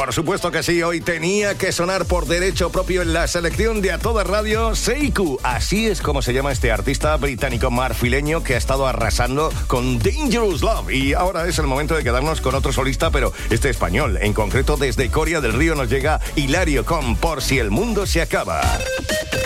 Por supuesto que sí, hoy tenía que sonar por derecho propio en la selección de A Toda Radio, Seiku. Así es como se llama este artista británico marfileño que ha estado arrasando con Dangerous Love. Y ahora es el momento de quedarnos con otro solista, pero este español. En concreto, desde Coria del Río nos llega Hilario con Por si el mundo se acaba.